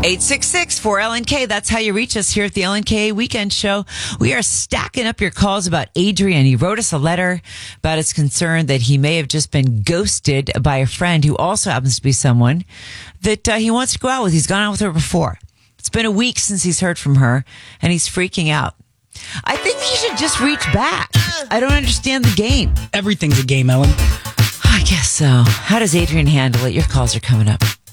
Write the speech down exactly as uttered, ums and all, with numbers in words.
eight six six, four L N K. That's how you reach us here at the L N K Weekend Show. We are stacking up your calls about Adrian. He wrote us a letter about his concern that he may have just been ghosted by a friend who also happens to be someone that uh, he wants to go out with. He's gone out with her before. It's been a week since he's heard from her, and he's freaking out. I think he should just reach back. I don't understand the game. Everything's a game, Ellen. I guess so. How does Adrian handle it? Your calls are coming up.